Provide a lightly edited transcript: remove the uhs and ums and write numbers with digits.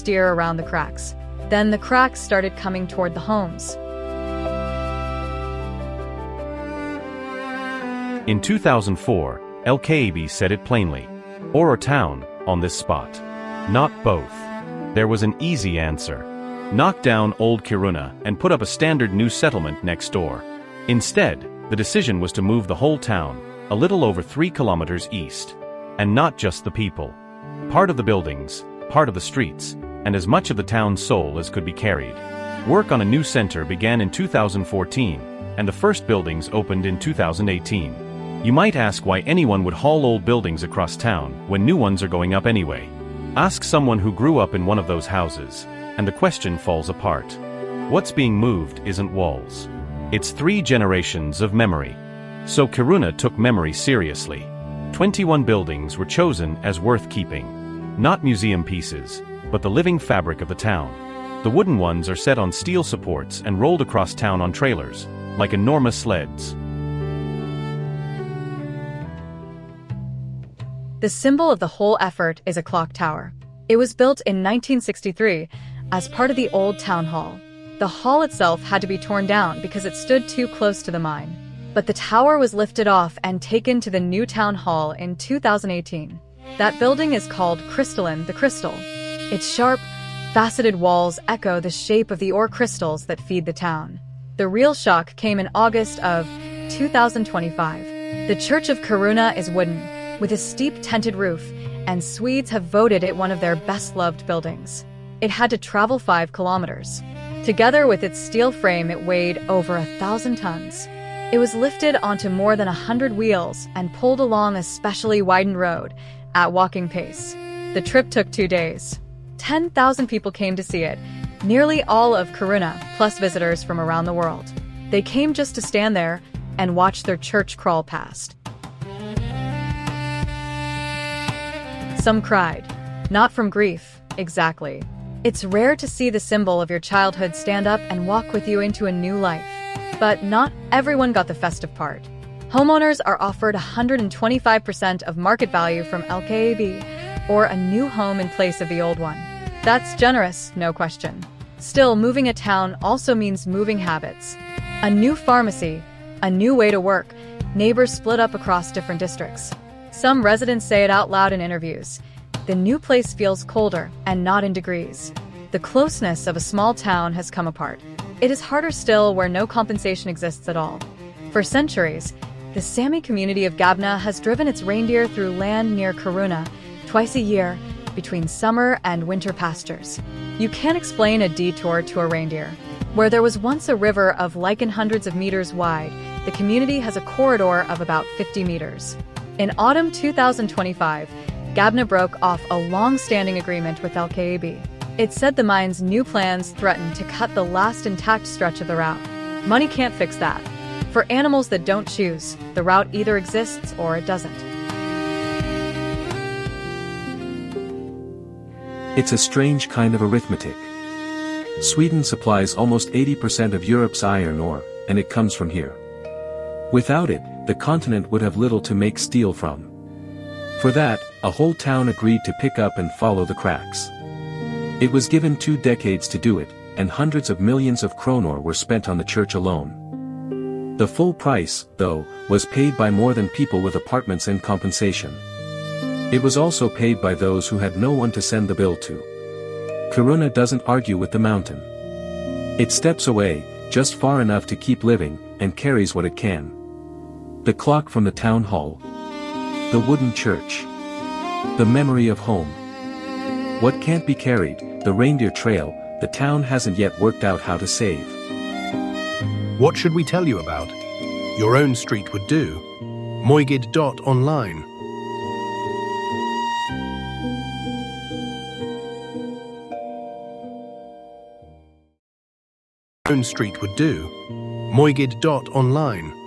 steer around the cracks. Then the cracks started coming toward the homes. In 2004, LKAB said it plainly. Or a town, on this spot. Not both. There was an easy answer. Knock down old Kiruna and put up a standard new settlement next door. Instead, the decision was to move the whole town, a little over 3 kilometers east. And not just the people. Part of the buildings, part of the streets, and as much of the town's soul as could be carried. Work on a new center began in 2014, and the first buildings opened in 2018. You might ask why anyone would haul old buildings across town when new ones are going up anyway. Ask someone who grew up in one of those houses, and the question falls apart. What's being moved isn't walls. It's 3 generations of memory. So Kiruna took memory seriously. 21 buildings were chosen as worth keeping. Not museum pieces, but the living fabric of the town. The wooden ones are set on steel supports and rolled across town on trailers, like enormous sleds. The symbol of the whole effort is a clock tower. It was built in 1963 as part of the old town hall. The hall itself had to be torn down because it stood too close to the mine. But the tower was lifted off and taken to the new town hall in 2018. That building is called Crystalline the Crystal. Its sharp, faceted walls echo the shape of the ore crystals that feed the town. The real shock came in August of 2025. The Church of Kiruna is wooden, with a steep tinted roof, and Swedes have voted it one of their best-loved buildings. It had to travel 5 kilometers. Together with its steel frame, it weighed over 1,000 tons. It was lifted onto more than 100 wheels and pulled along a specially widened road at walking pace. The trip took 2 days. 10,000 people came to see it, nearly all of Kiruna, plus visitors from around the world. They came just to stand there and watch their church crawl past. Some cried. Not from grief, exactly. It's rare to see the symbol of your childhood stand up and walk with you into a new life. But not everyone got the festive part. Homeowners are offered 125% of market value from LKAB, or a new home in place of the old one. That's generous, no question. Still, moving a town also means moving habits. A new pharmacy, a new way to work, neighbors split up across different districts. Some residents say it out loud in interviews. The new place feels colder, and not in degrees. The closeness of a small town has come apart. It is harder still where no compensation exists at all. For centuries, the Sami community of Gabna has driven its reindeer through land near Kiruna twice a year between summer and winter pastures. You can't explain a detour to a reindeer. Where there was once a river of lichen hundreds of meters wide, the community has a corridor of about 50 meters. In autumn 2025, Gabna broke off a long-standing agreement with LKAB. It said the mine's new plans threatened to cut the last intact stretch of the route. Money can't fix that. For animals that don't choose, the route either exists or it doesn't. It's a strange kind of arithmetic. Sweden supplies almost 80% of Europe's iron ore, and it comes from here. Without it, the continent would have little to make steel from. For that, a whole town agreed to pick up and follow the cracks. It was given 2 decades to do it, and hundreds of millions of kronor were spent on the church alone. The full price, though, was paid by more than people with apartments and compensation. It was also paid by those who had no one to send the bill to. Kiruna doesn't argue with the mountain. It steps away, just far enough to keep living, and carries what it can. The clock from the town hall. The wooden church. The memory of home. What can't be carried, the reindeer trail, the town hasn't yet worked out how to save. What should we tell you about? Your own street would do. Moigid.online. Own street would do. Moigid.online.